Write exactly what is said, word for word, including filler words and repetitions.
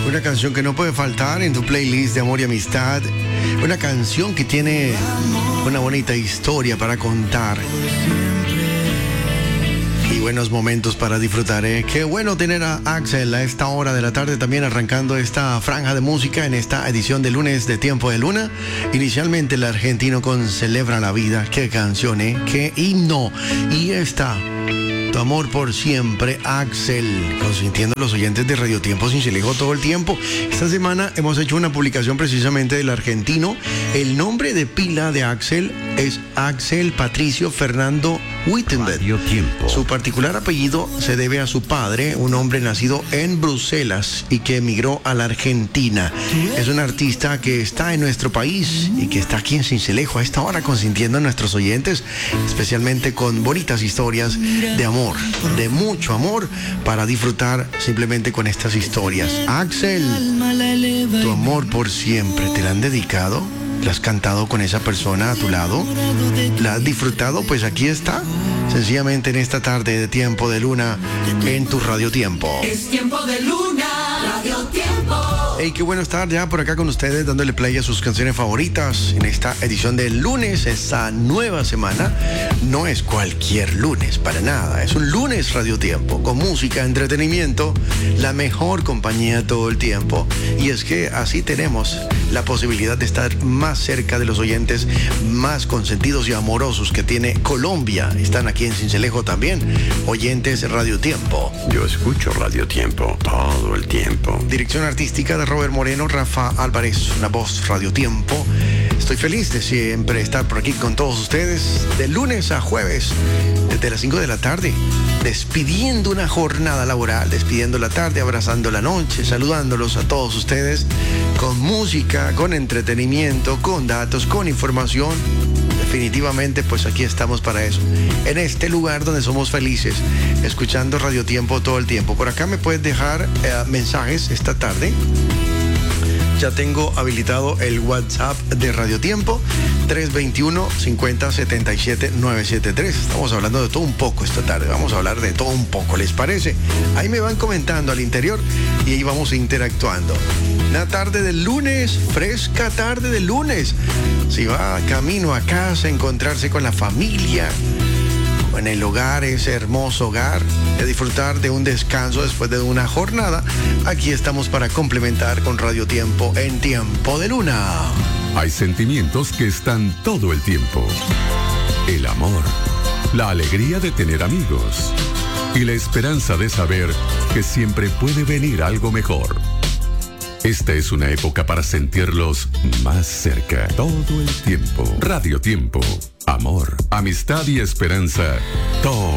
Una canción que no puede faltar en tu playlist de amor y amistad. Una canción que tiene una bonita historia para contar. Y buenos momentos para disfrutar, ¿eh? Qué bueno tener a Axel a esta hora de la tarde también arrancando esta franja de música en esta edición de lunes de Tiempo de Luna. Inicialmente el argentino con Celebra la Vida. Qué canción, ¿eh? Qué himno. Y esta... Tu amor por siempre, Axel, consintiendo a los oyentes de Radio Tiempo Cincelejo todo el tiempo. Esta semana hemos hecho una publicación precisamente del argentino. El nombre de pila de Axel es Axel Patricio Fernando Wittenberg. Radio Tiempo. Su particular apellido se debe a su padre, un hombre nacido en Bruselas y que emigró a la Argentina. Es un artista que está en nuestro país y que está aquí en Cincelejo a esta hora consintiendo a nuestros oyentes, especialmente con bonitas historias de amor. De mucho amor para disfrutar simplemente con estas historias. Axel, tu amor por siempre, ¿te la han dedicado? ¿La has cantado con esa persona a tu lado? ¿La has disfrutado? Pues aquí está, sencillamente en esta tarde de Tiempo de Luna en tu Radio Tiempo. Es Tiempo de Luna, Radio Tiempo. Hey, qué bueno estar ya por acá con ustedes dándole play a sus canciones favoritas en esta edición del lunes, esta nueva semana. No es cualquier lunes, para nada. Es un lunes Radio Tiempo, con música, entretenimiento, la mejor compañía todo el tiempo. Y es que así tenemos la posibilidad de estar más cerca de los oyentes más consentidos y amorosos que tiene Colombia. Están aquí en Cincelejo también, oyentes Radio Tiempo. Yo escucho Radio Tiempo todo el tiempo. Dirección artística de Robert Moreno, Rafa Álvarez, la voz Radio Tiempo. Estoy feliz de siempre estar por aquí con todos ustedes, de lunes a jueves, desde las cinco de la tarde, despidiendo una jornada laboral, despidiendo la tarde, abrazando la noche, saludándolos a todos ustedes, con música, con entretenimiento, con datos, con información. Definitivamente, pues aquí estamos para eso, en este lugar donde somos felices, escuchando Radio Tiempo todo el tiempo. Por acá me puedes dejar eh, mensajes esta tarde. Ya tengo habilitado el WhatsApp de Radio Tiempo, tres dos uno, cinco cero, siete siete, nueve siete tres. Estamos hablando de todo un poco esta tarde, vamos a hablar de todo un poco, ¿les parece? Ahí me van comentando al interior y ahí vamos interactuando. Una tarde del lunes, fresca tarde del lunes. Si va camino a casa, encontrarse con la familia, en el hogar, ese hermoso hogar, de disfrutar de un descanso después de una jornada, aquí estamos para complementar con Radio Tiempo en Tiempo de Luna. Hay sentimientos que están todo el tiempo. El amor, la alegría de tener amigos y la esperanza de saber que siempre puede venir algo mejor. Esta es una época para sentirlos más cerca todo el tiempo. Radio Tiempo, amor, amistad y esperanza, todo